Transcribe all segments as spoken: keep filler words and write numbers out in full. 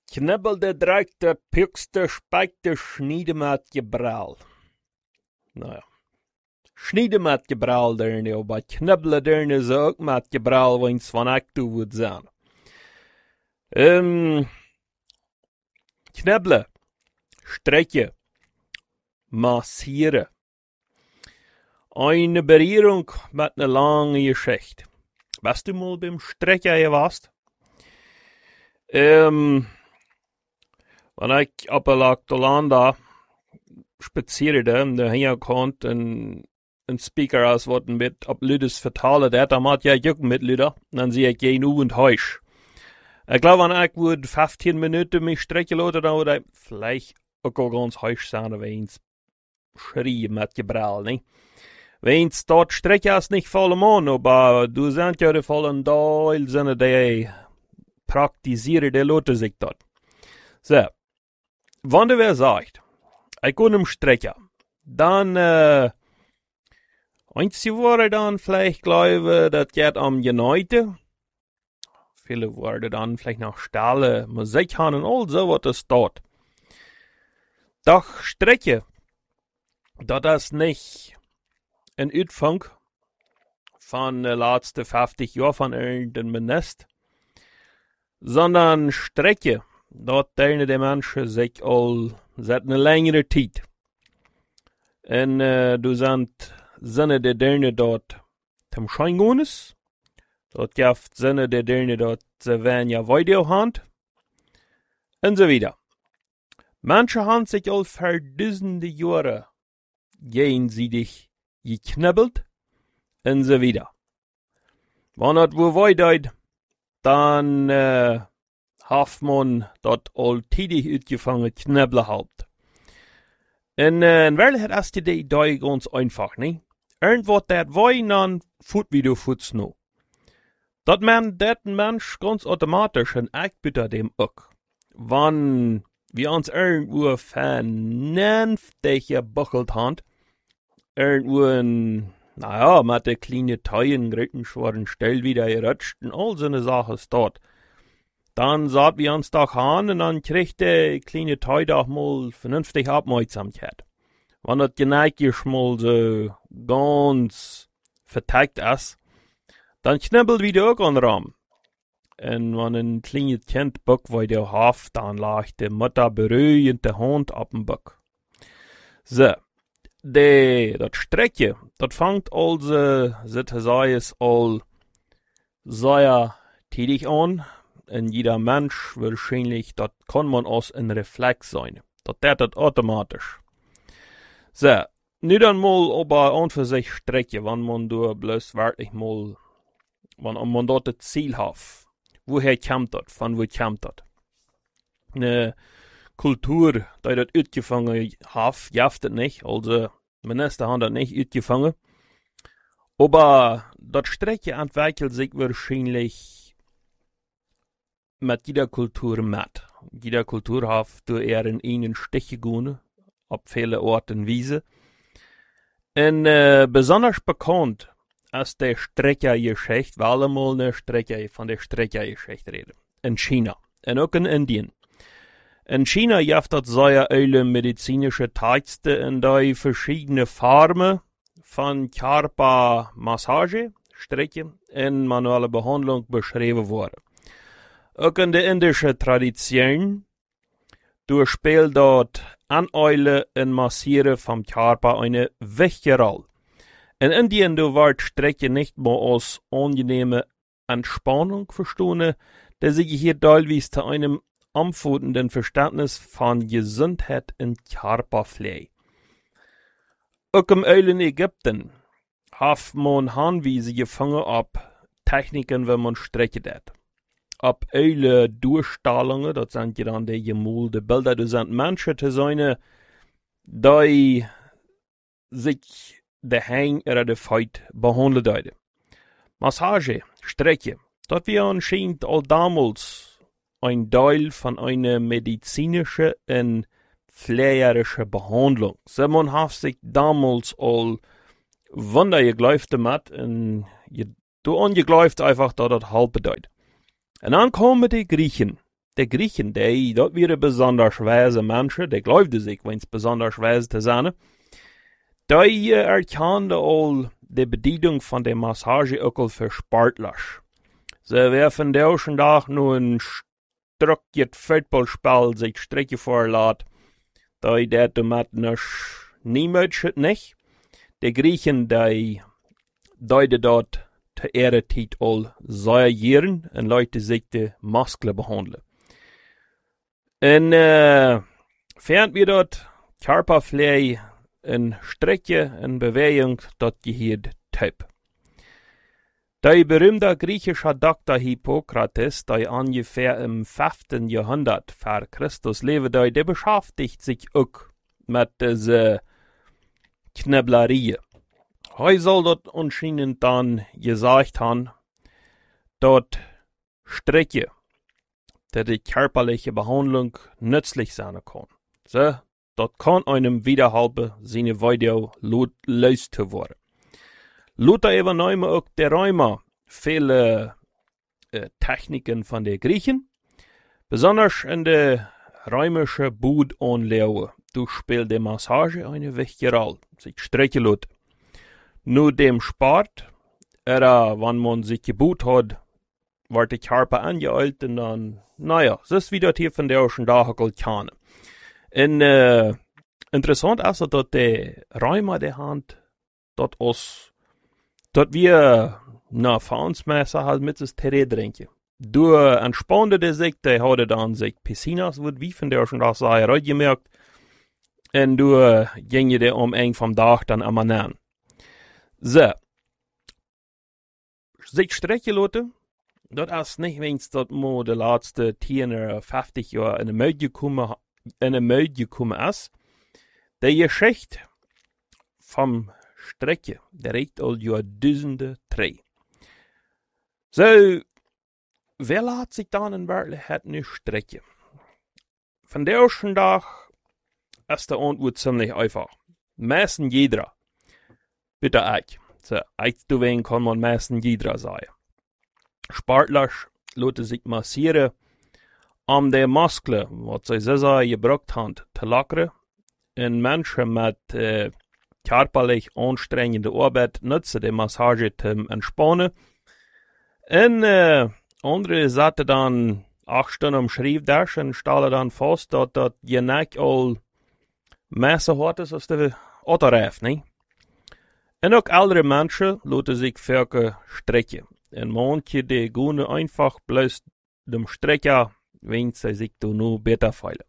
Knibbelde dreikte, pukste, spekte, schniedemat gebraal. Nou ja. Schniedemat gebraal derne, aber knibbelen derne ze ook met gebraal, wens van ik toe would zijn. Um, knibbelen, strekje, massieren. Eine Berührung mit einer langen Geschichte. Weißt du mal beim Strecken gewast? Ähm, wenn ich op de Landa spazierde, da hier kommt ein, ein Speaker aus worden mit, ob Lüdes vertalen, der hat mat ja jucken mit Lüder, dann sehe ich gehen u und heusch. Ich glaube, wenn ich would fünfzehn Minuten mich strecken lassen, dann würde ich vielleicht auch ganz heusch sein, wenn ich schrie mit Gebrauch, ne? Wenn's dort strecken ist nicht voll Mann, aber du sind ja die vollen Teil, sind die praktizieren, die Leute sich dort. So. Wenn du wer sagt, ich kann im Strecken, dann, äh, einzige Worte dann vielleicht glaube, das geht am United. Viele Worte dann vielleicht noch Stahle, Musik haben und all so, was das dort. Doch Strecke, das ist nicht ein Uitfang von den letzten fünfzig Jahren von irgendeinem Minister, sondern Strecke, dort teilen die Menschen sich all seit einer längeren Zeit. Und äh, du sind Sinne der Derne dort zum Scheingones, dort gibt Sinne der Derne dort, sie werden ja Videohand, und so weiter. Manche haben sich all verdutzende Jahre gegenseitig geknibbelt, und so weiter. Wenn das wo weiter, dann äh, hat man dort alltätig uitgefangen knibbeln halt. Und äh, in Wirklichkeit ist die Idee ganz einfach, ne? Irgendwas, das wollen, dann fut wie du futst no. Dat man dat Mensch ganz automatisch ein Eckbitter dem auch. Wann wir uns irgendwo vernünftig gebuckelt haben, irgendwo in, naja, mit der kleinen Teilen, gritten schweren Stell wieder gerutscht und all so eine Sache ist dort. Dann saht wir uns doch an und dann kriegt der kleine Teil doch mal vernünftig Aufmerksamkeit. Wenn das geneigt mal so ganz verteilt ist, dann knibbelt wieder auch an den Raum. Und wenn ein kleines Kind buck weiter haft, dann lag die Mutter beruhigend die Hand auf dem Buck. So. De, dat Strecke, dat fangt also, sozusagen, all sehr tätig an. Und jeder Mensch wahrscheinlich, dat kann man aus ein Reflex sein. Dat tät dat automatisch. So, nicht einmal aber an für sich Strecke, wenn man da bloß wirklich mal, wenn man dort das Ziel hat. Woher kommt das? Von wo kommt das? Eine Kultur, die das uitgefangen hat, jaft das nicht. Also, Minister haben das nicht uitgefangen. Aber das Strecke entwickelt sich wahrscheinlich mit jeder Kultur mit. Jeder Kultur hat durch eher in einen Stich gegangen, auf viele Orten und Wiese. Und äh, besonders bekannt ist der Streckergeschichte, weil wir mal eine Strecke, von der Streckergeschichte reden. In China. Und auch in Indien. In China gibt es sehr viele medizinische Texte, in die verschiedene Formen von Körpermassage, Strecke und manuelle Behandlung beschrieben wurden. Auch in der indischen Tradition spielt dort Aneulen und Massieren vom Körper eine wichtige Rolle. In Indien wird Strecke nicht mehr als angenehme Entspannung verstanden, der sich hier teilweise zu einem umfassenden Verständnis von Gesundheit und Körperpflege. Auch im alten Ägypten hat man Hinweise gefangen ab Techniken, wenn man Strecke tät. Ab alle Durchstrahlungen, das sind ja dann die gemalte Bilder, das sind Menschen zu sein, die sich der Hang oder der Fight behandeln haben. Massage, Strecke, das wir anscheinend all damals ein Teil von einer medizinischen und pflegerischen Behandlung. So man hat sich damals all Wunder geglaubt damit und du angeglaubt einfach, dass das halb bedeutet. Und dann kommen die Griechen. de Griechen, die, dat wäre besonders weise Menschen, die glaubten sich, wenn's besonders weise zu sein, die erkannten all de Bedienung von der Massage auch für Sportlers. Sie werfen der schon Tag nur ein Stückchen Footballspiel sich Strecke vorlässt, die der damit nicht niemand nicht. Die Griechen, die deuten dort te Ehre tit all säuieren und Leute sich die Muskeln behandeln. Und äh, während wir dort Körperpflege in Strecke, in Bewegung, dort gehört Typ. Der berühmte griechische Doktor Hippokrates, der ungefähr im fünften Jahrhundert vor Christus lebte, der beschäftigt sich auch mit dieser Kneblerie. Er soll dort anscheinend dann gesagt haben, dort Strecke, der die körperliche Behandlung nützlich sein kann. So, dort kann einem wiederhalten, seine Video löst werden. Luther übernahm auch der Römer viele äh, Techniken von den Griechen, besonders in der römischen Budanlage. Du spielt die Massage eine wichtige Rolle, sich strecken lassen. Nur dem Sport, oder wenn man sich gebut hat, wird der Körper angeeilt und dann, naja, das ist wieder hier von der schon da kann. Und äh, interessant ist, dass der Römer der Hand dort aus, dort wir, na, Fahrensmesser halt mit das Terrain trinken. Du entspannte der sich, der hatte dann sich Piscinas, wird wie von der schon da sei, gemerkt. Und du ginge der um eng vom Dach dann am Manan. So. Sich strecken lassen, das ist nicht wenigstens, dass man die letzten zehn oder fünfzig Jahre in eine Mode gekommen, in eine Mode gekommen ist. Die Geschichte vom Strecke, der reicht all Jahrtausende drei. So, wer lässt sich dann in Wirklichkeit nicht strecken? Von der ersten Tag ist der Antwort ziemlich einfach. Meistens jeder. Bitte ich. So, ich du wen kann man meistens jeder sein. Sportler lassen sich massieren, um die Muskeln, was sie selber gebraucht haben, zu lockern. Und Menschen mit äh, körperlich anstrengender Arbeit nutzen die Massage zum Entspannen. Und äh, andere setzen dann acht Stunden am Schreibtisch und stellen dann fest, dass das je nicht all Messer hat ist als der Otterreif, ne? Und auch andere Menschen lassen sich für strecken. Und manche, die gehen einfach bloß dem Strecker, wenn sie sich da nur besser fühlen.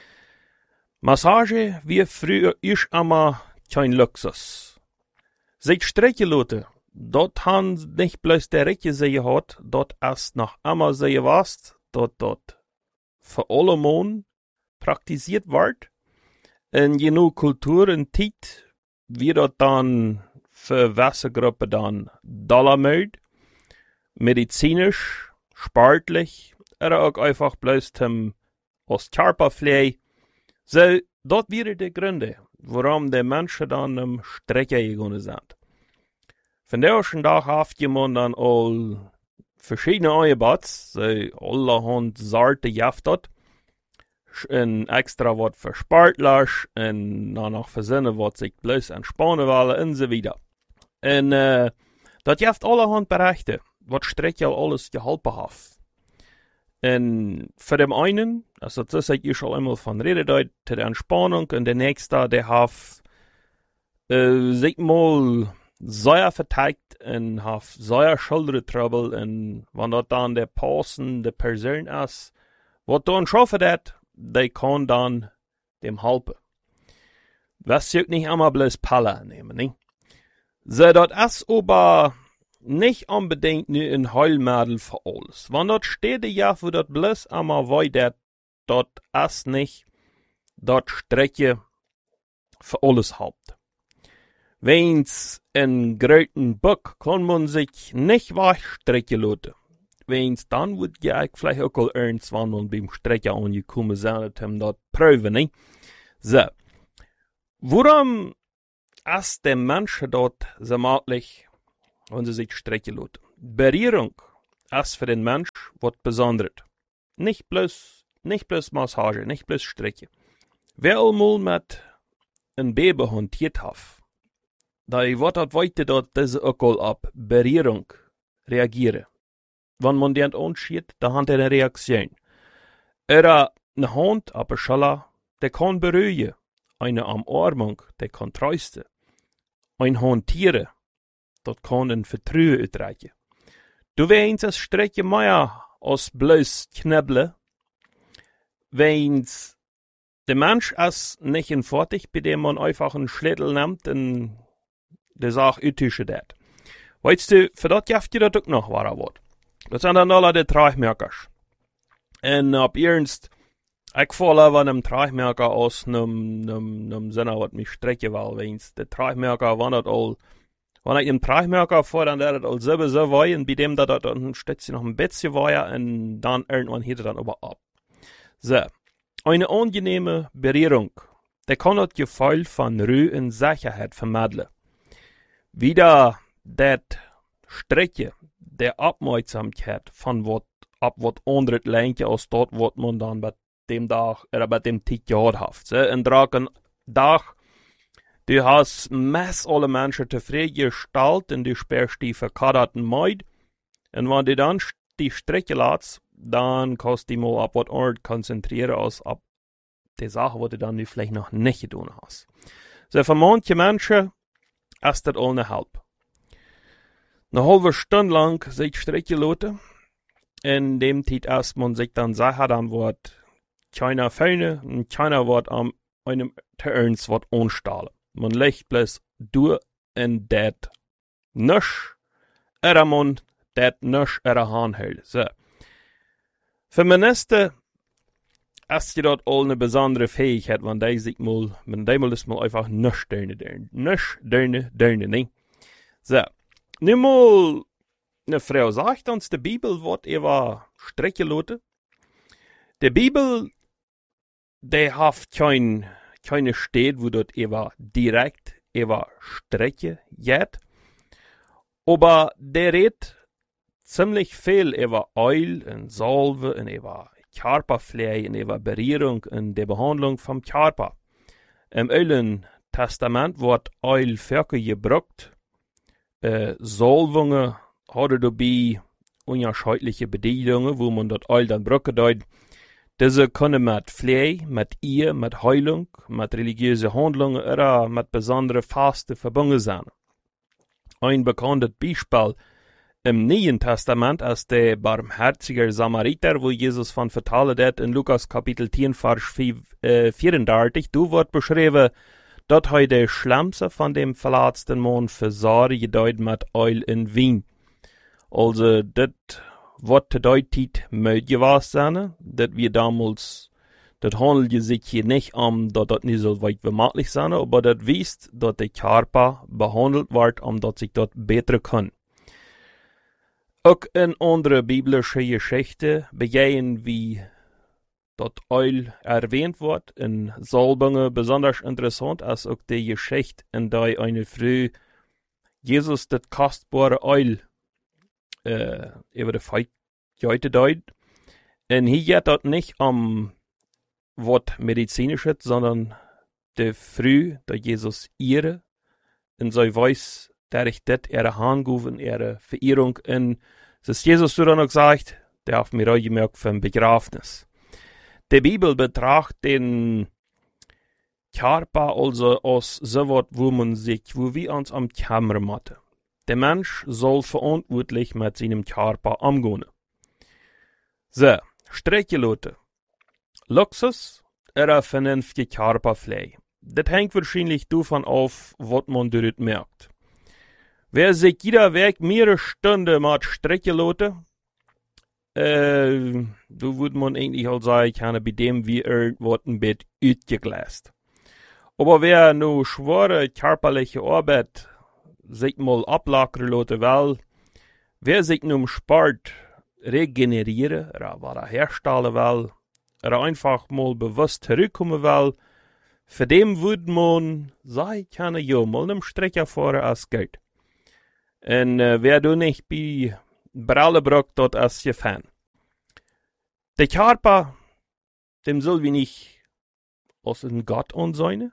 Massage wie früher ist immer kein Luxus. Sich strecken lassen, dort haben nicht bloß der Recke sie hat, dort erst noch einmal sie was, dort dort für alle Monde praktiziert wird. In genug Kultur und Zeit wird dort dann für Wassergruppe dann Dollarmöd, medizinisch, sportlich, oder auch einfach bloß zum aus Körperpflege. So, dort wäre die Gründe, warum die Menschen dann am Strecke gegangen sind. Von der ersten Tag haft jemand dann all verschiedene Angebots, so allerhand Sorte jaft dort. Ein extra Wort für Sportler, und dann noch für Sinne, was sich bloß entspannen wollen, und so weiter. Und äh, das jaft allerhand Bereiche, was Strecke alles geholfen hat. Und für den einen, also das ist ich schon einmal von Rede, zu der Entspannung, und der nächste, der hat äh, sich mal sehr verteilt und hat sehr Schultertrouble, und wenn das dann der passende Person ist, was dann schaffen hat, der kann dann dem helfen. Was sollte nicht einmal bloß Palla nehmen, ne? So, das ist aber nicht unbedingt nur ein Heilmittel für alles. Wenn dort steht, ja, wo das bloß einmal weiter, dort ist nicht, dort Strecke für alles habt. Wenn's in gröten Buck kann man sich nicht wegstrecken lassen. Wenn's dann wird ja vielleicht auch mal irgendwann und beim Strecken angekommen sein, um das prüfen, ne? So. Warum ist der Mensch dort so möglich, wenn sie sich strecken lassen? Berührung ist für den Mensch was Besonderes. Nicht bloß nicht bloß Massage, nicht bloß Striche. Wer allemaal met een baby hanteert heeft, dan wordt het weten dat deze ook al op berührung reageren. Wanneer man die anschiet, dan hat er een reactie. Er een hand op een schouder, die kan berühren. Eine Umarmung, die kan troosten. Ein hantieren, dat kan een vertrouwen uitreiken. Du weens een strekje meer als bloos knabbelen, weens der Mensch ist nicht ein fertig, bei dem man einfach einen Schlädel nimmt und die Sache uttischen dat. Weißt du, für das gibt dir das auch noch wahrer Wort. Das sind dann alle die Tragmerkers. Und ab ernst, ich falle von einem Tragmerker aus einem, einem, einem Sinne, was mich strecke will, weins. Der Tragmerker, wenn das all, wenn ich einen Tragmerker vor, dann der das all selber so war, und bei dem da das dann steht noch ein bisschen war, und dann irgendwann hielt er dann aber ab. So. Eine angenehme Berührung, der kann das Gefühl von Ruhe und Sicherheit vermitteln. Wieder das Strecke der Aufmerksamkeit von was ab was anderes lenken als dort, was man dann bei dem Tag oder bei dem Tag gehabt hat. So, ein Drachen Tag, du hast mass alle Menschen zufriedengestellt und du sperrst die verkaderten Meid. Und wenn du dann die Strecke lässt, dann kannst du dich mal auf was anderes konzentrieren, als auf die Sache, die du dann vielleicht noch nicht getan hast. So, für manche Menschen ist das ohne Help. Eine halbe Stunde lang sich Strecke lassen, in dem Zeit erst man sich dann sagt, dann wird keiner feine und keiner wird am einem Ernst wird anstahlen. Man legt bloß durch und das nicht, oder man das nicht oder handhält. So. Für Minister ist dort all eine besondere Fähigkeit, wenn die sich mal, wenn die mal das mal einfach nicht dörne, dörne, nicht dörne, dörne, ne? So. Nimm mal, eine Frau sagt uns, die Bibel wird über Strecke lassen. Die Bibel, die hat kein, keine Stelle, wo dort über direkt über Strecke geht. Aber der redet ziemlich viel über Öl und Salve und über Körperpflege und über Berührung und die Behandlung vom Körper. Im Alten Testament wird Öl viel gebraucht. Äh, Salvungen hat dabei unterschiedliche Bedingungen, wo man das Öl dann brauchen kann. Diese können mit Pflege, mit Ehe, mit Heilung, mit religiösen Handlungen oder mit besonderen Fasten verbunden sein. Ein bekanntes Beispiel im Neuen Testament ist der barmherzige Samariter, wo Jesus von vertellen hat in Lukas Kapitel zehn, Vers vierunddreißig. Du wird beschrieben, dass er der Schlimmste von dem verletzten Mann für Sorge gedeutet mit Öl in Wien. Also, das wird zu der Zeit möglich gewesen sein, dass wir damals, das handelt sich hier nicht um, dass das nicht so weit wie möglich sein, aber das wisst, dass der Körper behandelt wird, um dass sich das besser kann. Auch in andere biblische Geschichten begehen, wie das Öl erwähnt wird, in Salbungen besonders interessant, als auch die Geschichte, in der eine Frau Jesus das kostbare Öl äh, über die Feit gehalten. Und hier geht das nicht um was Medizinisches, sondern die Frau, der Jesus ihre, und so weiß, der ich das ihre Handgrufen, ihre Verehrung in, das ist Jesus dann noch gesagt, der hat mir auch gemerkt für ein Begräbnis. Die Bibel betrachtet den Körper also als so was, wo man sich, wo wir uns am Kämmer machen. Der Mensch soll verantwortlich mit seinem Körper umgehen. So, Strecke lassen. Luxus oder vernünftige Körperpflege. Das hängt wahrscheinlich davon auf, was man dort merkt. Wer sich jeder Weg mehrere Stunden mit Strecke lässt, äh, da würde man eigentlich auch sagen, ich habe bei dem wie irgendwas ein Bett ausgegläst. Aber wer nur schwere körperliche Arbeit sich mal ablagern lassen will, wer sich nur im Sport regenerieren oder was herstellen will, oder einfach mal bewusst zurückkommen will, für dem würde man sagen, ich kann ja mal einem Strecke fahren als Geld. Und äh, wer du nicht bei Brille braucht, dort ist je Fan. Der Körper, dem soll wir nicht aus ein Gott ansehen,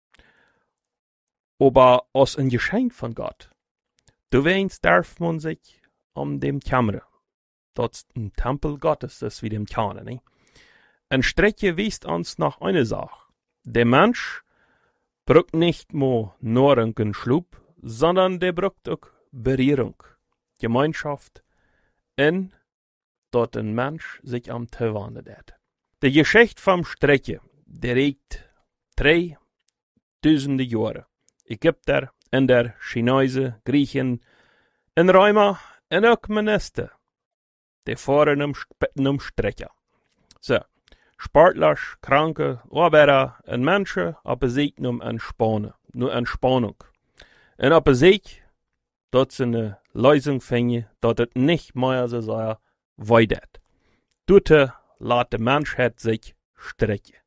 aber aus ein Geschenk von Gott. Du weinst, darf man sich um dem kümmern. Das ist ein Tempel Gottes, das wir dem kennen, ne? Ein Strecke weist uns nach einer Sache. Der Mensch braucht nicht nur Nahrung und Schlaf, sondern der braucht auch Berührung, Gemeinschaft, und dort ein Mensch sich am Tewande hat. Die Geschichte vom Strecke, der reicht drei Tausende Jahre. Ägypter, Inder, Chinesen, Griechen, en Römer, en auch Minister. Die fahren um, um Strecke. So, Sportler, Kranke, Arbeiter und Menschen haben sich nur Entspannung, nur Entspannung. Und haben sich, dort sie eine Lösung finden, dass es nicht mehr so sehr weiter. Dort lässt die Menschheit sich strecken.